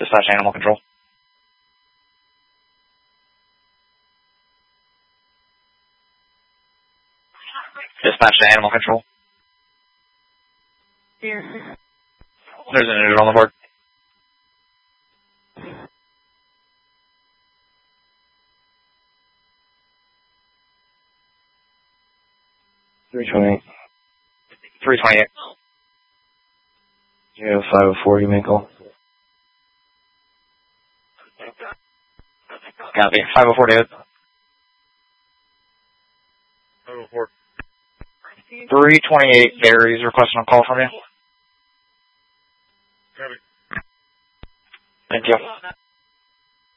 Dispatch animal control. Dispatch to animal control. Yes. There's an injured on the board. $328. 328. Yeah, 504, you may call. Copy. 504, David. 504. 328, Gary's requesting a call from you. Copy. Thank you.